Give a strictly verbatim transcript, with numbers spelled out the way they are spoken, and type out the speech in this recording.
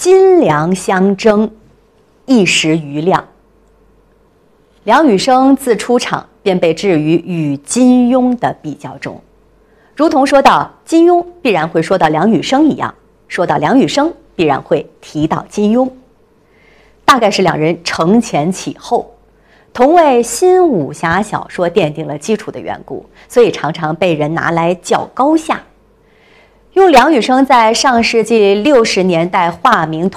金梁相争，一时瑜亮。梁羽生自出场便被置于与金庸的比较中，如同说到金庸必然会说到梁羽生一样，说到梁羽生必然会提到金庸。大概是两人承前启后，同为新武侠小说奠定了基础的缘故，所以常常被人拿来较高下。用梁羽生在上世纪六十年代化名